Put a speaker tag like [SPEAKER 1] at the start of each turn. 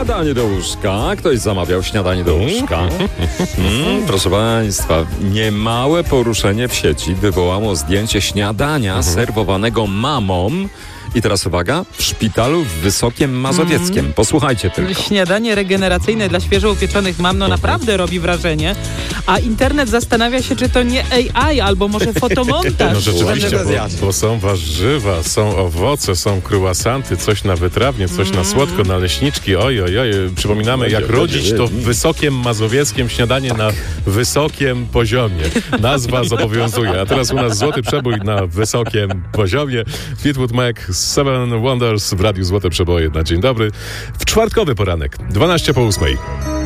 [SPEAKER 1] Śniadanie do łóżka. Ktoś zamawiał śniadanie do łóżka. Proszę Państwa, niemałe poruszenie w sieci wywołało zdjęcie śniadania serwowanego mamom. I teraz uwaga, w szpitalu w Wysokiem Mazowieckiem. Posłuchajcie tylko.
[SPEAKER 2] Śniadanie regeneracyjne dla świeżo upieczonych mam naprawdę robi wrażenie, a internet zastanawia się, czy to nie AI albo może fotomontaż.
[SPEAKER 3] No rzeczywiście, bo są warzywa, są owoce, są kruasanty, coś na wytrawnie, coś na słodko, naleśniczki. Oj. Przypominamy, jak rodzić to w Wysokiem Mazowieckiem, śniadanie na wysokim poziomie. Nazwa zobowiązuje. A teraz u nas złoty przebój na wysokim poziomie. Fleetwood Mac, Seven Wonders w Radiu Złote Przeboje na dzień dobry. W czwartkowy poranek, 12 po 8.